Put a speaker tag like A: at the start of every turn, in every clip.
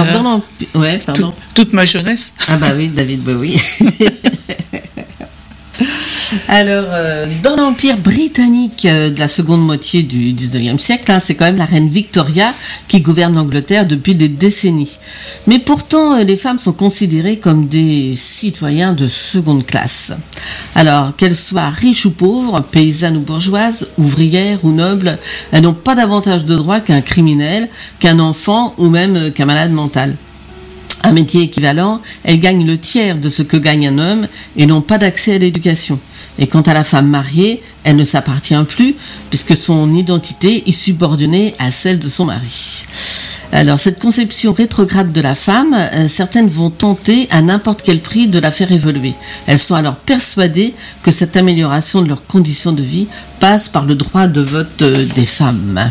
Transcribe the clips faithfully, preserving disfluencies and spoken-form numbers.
A: Alors, dans l'Empire... Ouais, pardon.
B: Toute, toute ma jeunesse.
A: Ah bah oui, David Bowie. Alors, euh, dans l'Empire britannique euh, de la seconde moitié du dix-neuvième siècle, hein, c'est quand même la reine Victoria qui gouverne l'Angleterre depuis des décennies. Mais pourtant, euh, les femmes sont considérées comme des citoyens de seconde classe. Alors, qu'elles soient riches ou pauvres, paysannes ou bourgeoises, ouvrières ou nobles, elles n'ont pas davantage de droits qu'un criminel, qu'un enfant ou même euh, qu'un malade mental. Un métier équivalent, elles gagnent le tiers de ce que gagne un homme et n'ont pas d'accès à l'éducation. Et quant à la femme mariée, elle ne s'appartient plus puisque son identité est subordonnée à celle de son mari. Alors, cette conception rétrograde de la femme, euh, certaines vont tenter à n'importe quel prix de la faire évoluer. Elles sont alors persuadées que cette amélioration de leurs conditions de vie passe par le droit de vote euh, des femmes.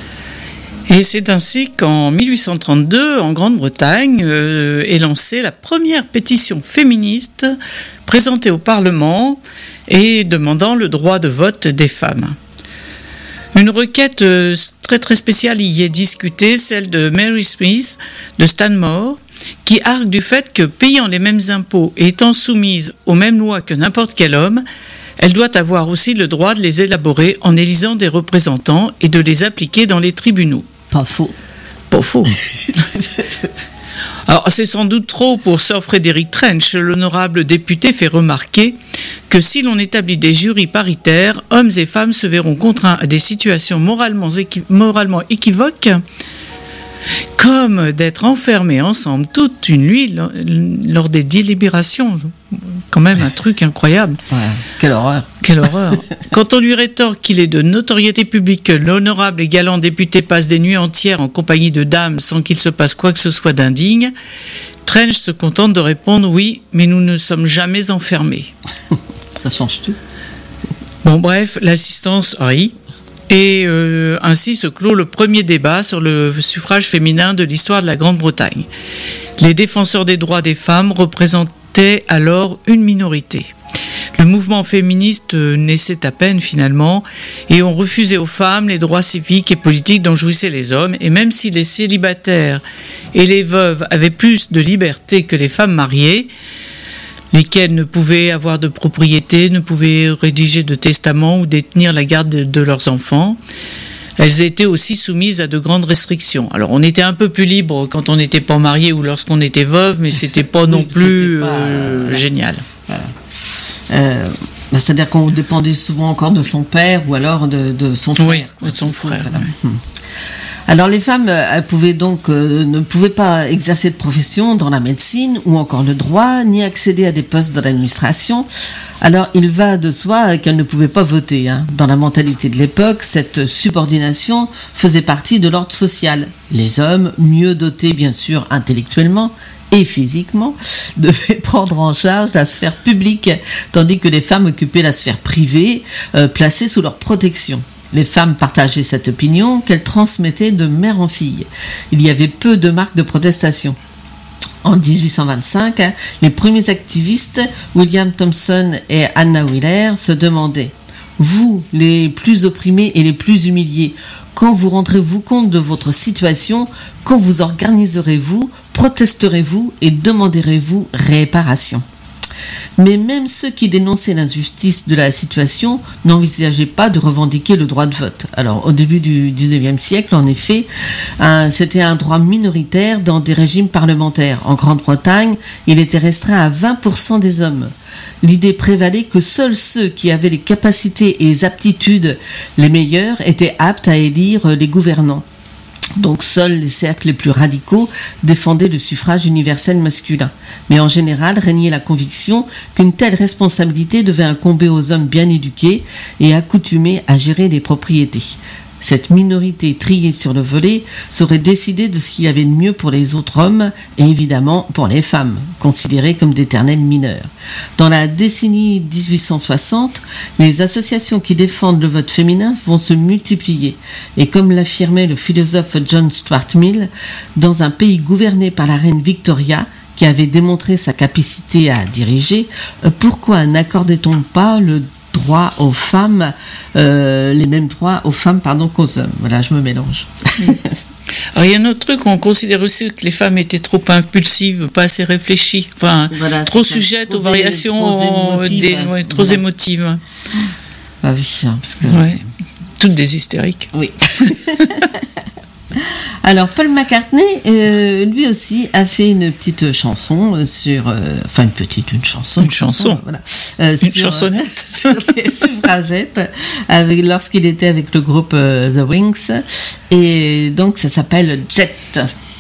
B: Et c'est ainsi qu'en dix-huit cent trente-deux, en Grande-Bretagne, euh, est lancée la première pétition féministe présentée au Parlement et demandant le droit de vote des femmes. Une requête euh, très très spéciale y est discutée, celle de Mary Smith de Stanmore, qui argue du fait que, payant les mêmes impôts et étant soumise aux mêmes lois que n'importe quel homme, elle doit avoir aussi le droit de les élaborer en élisant des représentants et de les appliquer dans les tribunaux.
A: Pas faux.
B: Pas faux. Alors, c'est sans doute trop pour Sir Frederick Trench. L'honorable député fait remarquer que si l'on établit des jurys paritaires, hommes et femmes se verront contraints à des situations moralement, équi- moralement équivoques, comme d'être enfermés ensemble toute une nuit lors des délibérations. Quand même un truc incroyable.
A: Ouais, quelle horreur.
B: Quelle horreur. Quand on lui rétorque qu'il est de notoriété publique que l'honorable et galant député passe des nuits entières en compagnie de dames sans qu'il se passe quoi que ce soit d'indigne, Trench se contente de répondre « Oui, mais nous ne sommes jamais enfermés. »
A: Ça change tout.
B: Bon bref, l'assistance rit. Et euh, ainsi se clôt le premier débat sur le suffrage féminin de l'histoire de la Grande-Bretagne. Les défenseurs des droits des femmes représentaient alors une minorité. Le mouvement féministe naissait à peine finalement et on refusait aux femmes les droits civiques et politiques dont jouissaient les hommes. Et même si les célibataires et les veuves avaient plus de liberté que les femmes mariées, lesquelles ne pouvaient avoir de propriété, ne pouvaient rédiger de testament ou détenir la garde de, de leurs enfants, elles étaient aussi soumises à de grandes restrictions. Alors on était un peu plus libre quand on n'était pas marié ou lorsqu'on était veuve, mais c'était pas non oui, plus pas, euh, génial. Voilà.
A: Euh, c'est-à-dire qu'on dépendait souvent encore de son père ou alors de, de son frère.
B: Oui,
A: quoi.
B: de son frère.
A: Voilà.
B: Oui.
A: Alors les femmes, elles pouvaient donc euh, ne pouvaient pas exercer de profession dans la médecine ou encore le droit, ni accéder à des postes de l'administration. Alors il va de soi qu'elles ne pouvaient pas voter. Hein. Dans la mentalité de l'époque, cette subordination faisait partie de l'ordre social. Les hommes, mieux dotés bien sûr intellectuellement et physiquement, devaient prendre en charge la sphère publique, tandis que les femmes occupaient la sphère privée, euh, placée sous leur protection. Les femmes partageaient cette opinion qu'elles transmettaient de mère en fille. Il y avait peu de marques de protestation. En dix-huit cent vingt-cinq, les premiers activistes, William Thompson et Anna Wheeler, se demandaient « Vous, les plus opprimés et les plus humiliés, quand vous rendrez-vous compte de votre situation, quand vous organiserez-vous, protesterez-vous et demanderez-vous réparation ?» Mais même ceux qui dénonçaient l'injustice de la situation n'envisageaient pas de revendiquer le droit de vote. Alors, au début du dix-neuvième siècle, en effet, un, c'était un droit minoritaire dans des régimes parlementaires. En Grande-Bretagne, il était restreint à vingt pour cent des hommes. L'idée prévalait que seuls ceux qui avaient les capacités et les aptitudes les meilleures étaient aptes à élire les gouvernants. Donc seuls les cercles les plus radicaux défendaient le suffrage universel masculin. Mais en général régnait la conviction qu'une telle responsabilité devait incomber aux hommes bien éduqués et accoutumés à gérer des propriétés. Cette minorité triée sur le volet saurait décider de ce qu'il y avait de mieux pour les autres hommes et évidemment pour les femmes, considérées comme d'éternels mineurs. Dans la décennie dix-huit cent soixante, les associations qui défendent le vote féminin vont se multiplier. Et comme l'affirmait le philosophe John Stuart Mill, dans un pays gouverné par la reine Victoria, qui avait démontré sa capacité à diriger, pourquoi n'accordait-on pas le droit aux femmes, euh, les mêmes droits aux femmes pardon, qu'aux hommes. Voilà, je me mélange.
B: Alors, il y a un autre truc, on considère aussi que les femmes étaient trop impulsives, pas assez réfléchies, enfin, voilà, trop sujettes trop aux variations, trop émotives. Des, ouais, trop voilà. émotives.
A: Ah oui, parce que...
B: Ouais. Toutes des hystériques.
A: Oui. Alors, Paul McCartney, euh, lui aussi, a fait une petite chanson sur... Euh, enfin, une petite, une chanson.
B: Une chanson. chanson
A: voilà,
B: euh, une sur, chansonnette.
A: sur les suffragettes, avec, lorsqu'il était avec le groupe euh, The Wings. Et donc, ça s'appelle Jet.